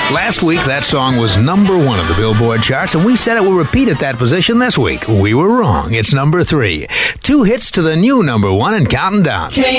Last week, that song was number 1 of the Billboard charts, and we said it will repeat at that position this week. We were wrong. It's number 3. 2 hits to the new number 1 and counting down.